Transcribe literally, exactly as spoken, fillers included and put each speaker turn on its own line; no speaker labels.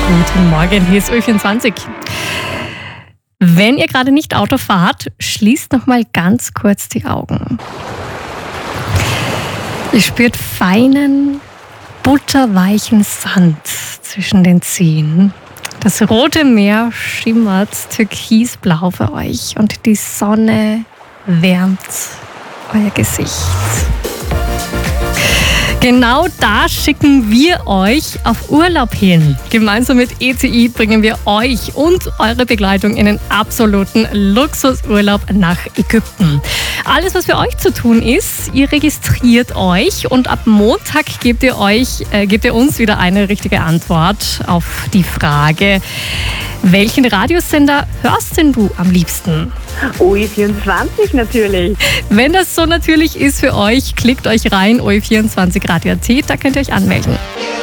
Guten Morgen, hier ist Ö vierundzwanzig. Wenn ihr gerade nicht Auto fahrt, schließt noch mal ganz kurz die Augen. Ihr spürt feinen, butterweichen Sand zwischen den Zehen. Das rote Meer schimmert türkisblau für euch und die Sonne wärmt euer Gesicht. Genau da schicken wir euch auf Urlaub hin. Gemeinsam mit E T I bringen wir euch und eure Begleitung in den absoluten Luxusurlaub nach Ägypten. Alles, was für euch zu tun ist, ihr registriert euch und ab Montag gebt ihr, euch, äh, gebt ihr uns wieder eine richtige Antwort auf die Frage, welchen Radiosender hörst denn du am liebsten?
Ö vierundzwanzig natürlich.
Wenn das so natürlich ist für euch, klickt euch rein, Ö vierundzwanzig Radio Punkt A T, da könnt ihr euch anmelden.